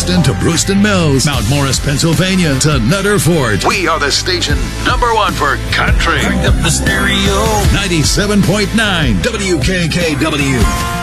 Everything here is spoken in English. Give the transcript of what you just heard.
Boston to Brewston Mills, Mount Morris, Pennsylvania to Nutter Fort. We are the station #1 for country. Crank up the stereo. 97.9 WKKW.